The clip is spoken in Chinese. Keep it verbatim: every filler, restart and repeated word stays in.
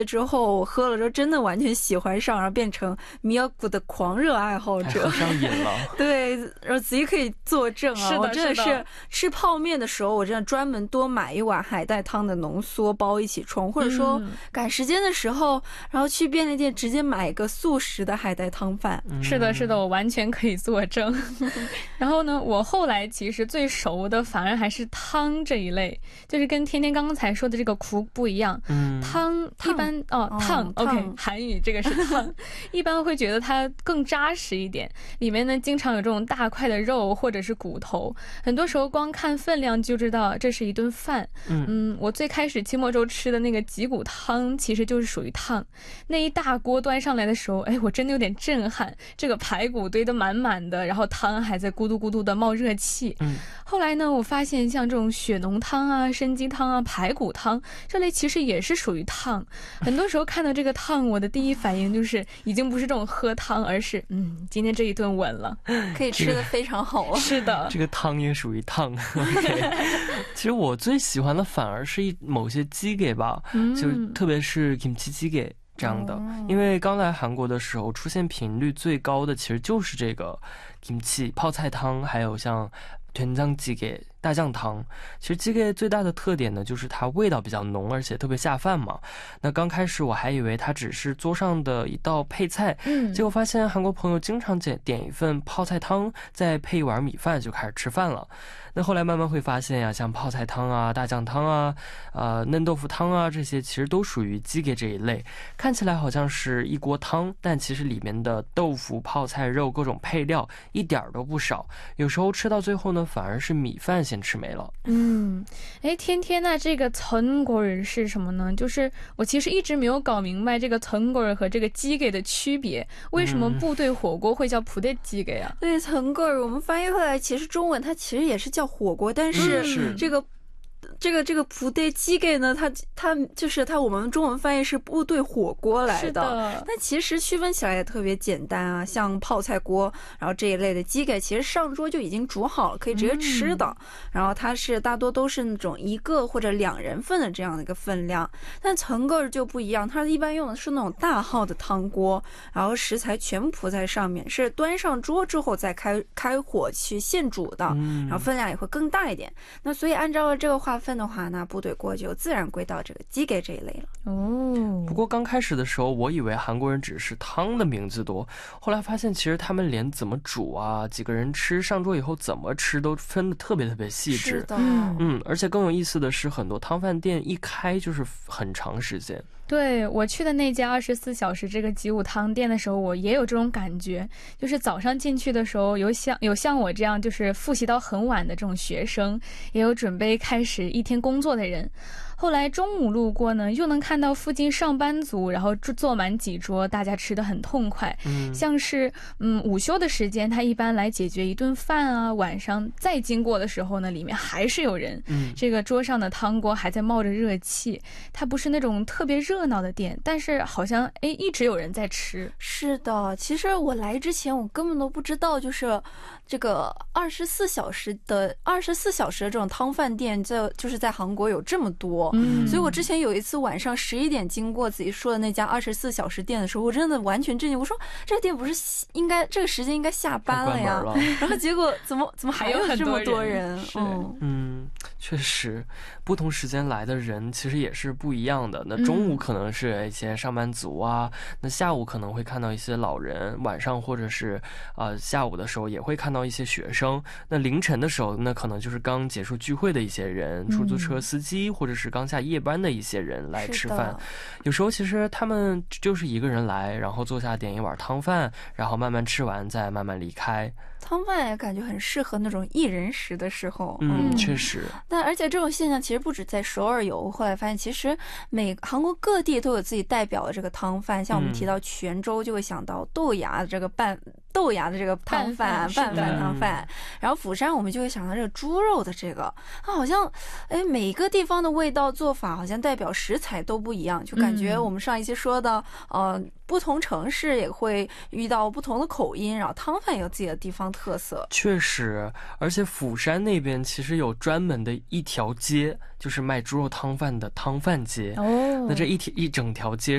之后我喝了之后真的完全喜欢上，然后变成米药谷的狂热爱好者， 上瘾了。 对，然后子怡可以作证啊， 是的我真的是是吃泡面的时候，我真的专门多买一碗海带汤的浓缩包一起冲，或者说赶时间的时候，然后去便利店直接买一个速食的海带汤饭。 是的是的，我完全可以作证。然后呢，我后来其实最熟的反而还是汤这一类，就是跟天天刚才说的这个苦不一样。 嗯， 汤一般哦汤 OK 韩语这个是汤一般会觉得它更扎实一点，里面呢经常有这种大块的肉或者是骨头，很多时候光看分量就知道这是一顿饭。 嗯, 嗯我最开始期末周吃的那个脊骨汤其实就是属于汤，那一大锅端上来的时候，哎，我真的有点震撼，这个排骨堆得满满的，然后汤还在咕嘟咕嘟的冒热气。嗯，后来呢我发现像这种血浓汤啊、参鸡汤啊、排骨汤这类其实也是属于烫，很多时候看到这个烫，我的第一反应就是已经不是这种喝汤，而是嗯，今天这一顿稳了， 可以吃得非常好了。 是的， 这个汤也属于烫。okay, 其实我最喜欢的反而是一某些鸡给吧，就特别是 kimchi 鸡给这样的，因为刚来韩国的时候出现频率最高的其实就是这个 kimchi 泡菜汤，还有像된장鸡给大酱汤。其实鸡给最大的特点呢，就是它味道比较浓，而且特别下饭嘛。那刚开始我还以为它只是桌上的一道配菜，嗯，结果发现韩国朋友经常点点一份泡菜汤，再配一碗米饭就开始吃饭了。那后来慢慢会发现呀，像泡菜汤啊、大酱汤啊、呃嫩豆腐汤啊，这些其实都属于鸡给这一类。看起来好像是一锅汤，但其实里面的豆腐、泡菜、肉各种配料一点都不少。有时候吃到最后呢，反而是米饭先吃没了。 嗯，哎，天天那这个전골是什么呢？就是我其实一直没有搞明白这个전골和这个鸡给的区别，为什么部队火锅会叫부대찌개啊？ 对，전골我们翻译回来，其实中文它其实也是叫火锅，但是这个。这个这个部队鸡给呢，它它就是它我们中文翻译是部队火锅来的， 是的， 但其实区分起来也特别简单啊，像泡菜锅，然后这一类的鸡给其实上桌就已经煮好了，可以直接吃的，嗯，然后它是大多都是那种一个或者两人份的这样的一个分量，但전골就不一样，它一般用的是那种大号的汤锅，然后食材全部铺在上面，是端上桌之后再开开火去现煮的，嗯，然后分量也会更大一点。那所以按照这个划分的话呢，部队锅就自然归到这个鸡给这一类了。 哦， 不过刚开始的时候我以为韩国人只是汤的名字多，后来发现其实他们连怎么煮啊，几个人吃，上桌以后怎么吃都分得特别特别细致。 是的， 嗯，而且更有意思的是，很多汤饭店一开就是很长时间。 对，我去的那家二十四小时这个吉武汤店的时候，我也有这种感觉，就是早上进去的时候，有像有像我这样就是复习到很晚的这种学生，也有准备开始一天工作的人。后来中午路过呢，又能看到附近上班族，然后坐满几桌，大家吃得很痛快。嗯，像是嗯午休的时间，他一般来解决一顿饭啊，晚上再经过的时候呢，里面还是有人。嗯，这个桌上的汤锅还在冒着热气，它不是那种特别热闹的店，但是好像哎一直有人在吃。 是的，其实我来之前我根本都不知道，就是这个二十四小时的二十四小时的这种汤饭店，在就是在韩国有这么多。嗯，所以我之前有一次晚上十一点经过自己说的那家二十四小时店的时候，我真的完全震惊。我说这个店不是应该这个时间应该下班了呀？ 了然后结果怎么怎么还有这么多人？ 嗯嗯，确实，不同时间来的人其实也是不一样的。那中午可能是一些上班族啊，嗯，那下午可能会看到一些老人，晚上或者是呃下午的时候也会看到一些学生。那凌晨的时候，那可能就是刚结束聚会的一些人，出租车司机，或者是刚下夜班的一些人来吃饭。有时候其实他们就是一个人来，然后坐下点一碗汤饭，然后慢慢吃完再慢慢离开。 汤饭也感觉很适合那种一人食的时候。 嗯，确实。 但而且这种现象其实不止在首尔有，我后来发现其实每韩国各地都有自己代表的这个汤饭，像我们提到泉州就会想到豆芽的这个拌豆芽的这个汤饭，拌饭汤饭，然后釜山我们就会想到这个猪肉的这个，它好像哎每个地方的味道做法好像代表食材都不一样，就感觉我们上一期说的呃不同城市也会遇到不同的口音，然后汤饭有自己的地方特色。 确实，而且釜山那边其实有专门的一条街，就是卖猪肉汤饭的汤饭街。哦，那这一一整条街